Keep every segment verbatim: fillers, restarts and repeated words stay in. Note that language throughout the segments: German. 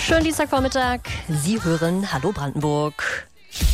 Schönen Dienstagvormittag. Sie hören Hallo Brandenburg.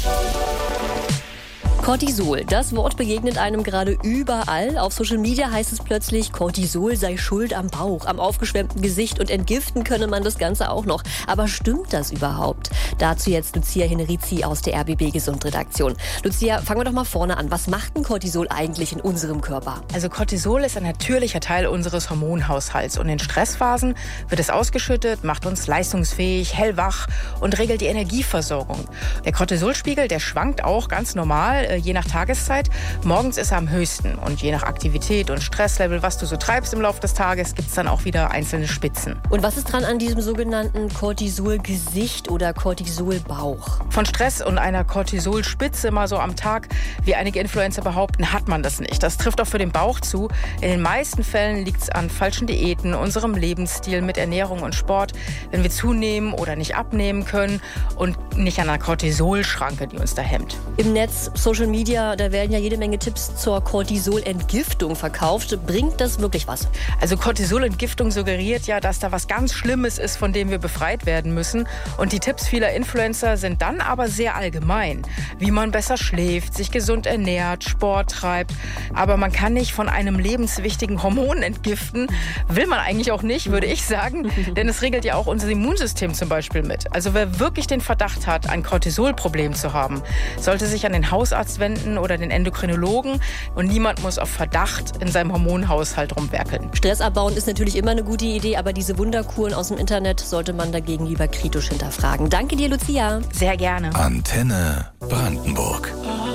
Cortisol, das Wort begegnet einem gerade überall. Auf Social Media heißt es plötzlich, Cortisol sei schuld am Bauch, am aufgeschwemmten Gesicht und entgiften könne man das Ganze auch noch. Aber stimmt das überhaupt? Dazu jetzt Lucia Henerici aus der R B B Gesund-Redaktion. Lucia, fangen wir doch mal vorne an. Was macht denn Cortisol eigentlich in unserem Körper? Also Cortisol ist ein natürlicher Teil unseres Hormonhaushalts und in Stressphasen wird es ausgeschüttet, macht uns leistungsfähig, hellwach und regelt die Energieversorgung. Der Cortisolspiegel, der schwankt auch ganz normal, je nach Tageszeit. Morgens ist er am höchsten und je nach Aktivität und Stresslevel, was du so treibst im Laufe des Tages, gibt es dann auch wieder einzelne Spitzen. Und was ist dran an diesem sogenannten Cortisolgesicht oder Cortisolbauch? Von Stress und einer Cortisolspitze mal so am Tag, wie einige Influencer behaupten, hat man das nicht. Das trifft auch für den Bauch zu. In den meisten Fällen liegt es an falschen Diäten, unserem Lebensstil mit Ernährung und Sport, wenn wir zunehmen oder nicht abnehmen können und nicht an einer Cortisolschranke, die uns da hemmt. Im Netz, Social Media, da werden ja jede Menge Tipps zur Cortisolentgiftung verkauft. Bringt das wirklich was? Also Cortisolentgiftung suggeriert ja, dass da was ganz Schlimmes ist, von dem wir befreit werden müssen. Und die Tipps vieler Influencer sind dann aber sehr allgemein. Wie man besser schläft, sich gesund ernährt, Sport treibt. Aber man kann nicht von einem lebenswichtigen Hormon entgiften. Will man eigentlich auch nicht, würde ich sagen. Denn es regelt ja auch unser Immunsystem zum Beispiel mit. Also wer wirklich den Verdacht hat, ein Cortisolproblem zu haben, sollte sich an den Hausarzt wenden oder den Endokrinologen. Und niemand muss auf Verdacht in seinem Hormonhaushalt rumwerkeln. Stress abbauen ist natürlich immer eine gute Idee, aber diese Wunderkuren aus dem Internet sollte man dagegen lieber kritisch hinterfragen. Danke dir, Lucia. Sehr gerne. Antenne Brandenburg.